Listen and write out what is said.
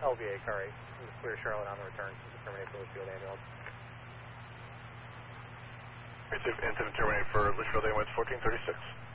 LVA car 8. Clear Charlotte on the return. Terminate for Litchfield ambulance. Incident terminate for Litchfield ambulance 1436.